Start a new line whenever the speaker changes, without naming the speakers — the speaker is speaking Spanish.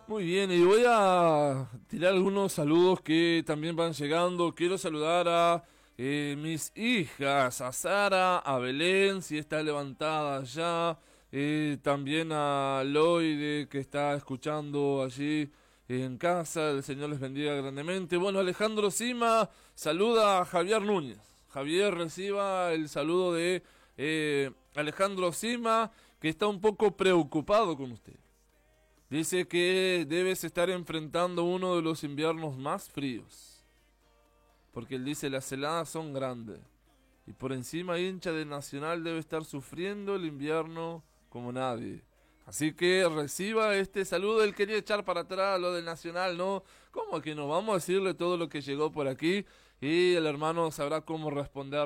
Muy bien, y voy a tirar algunos saludos que también van llegando. Quiero saludar a mis hijas, a Sara, a Belén, si está levantada ya. También a Loide, que está escuchando allí en casa. El Señor les bendiga grandemente. Bueno, Alejandro Sima saluda a Javier Núñez. Javier, reciba el saludo de Alejandro Sima, que está un poco preocupado con usted. Dice que debes estar enfrentando uno de los inviernos más fríos. Porque él dice, las heladas son grandes. Y por encima, hincha de Nacional debe estar sufriendo el invierno como nadie. Así que reciba este saludo. Él quería echar para atrás lo del Nacional, ¿no? ¿Cómo que no? Vamos a decirle todo lo que llegó por aquí y el hermano sabrá cómo responder.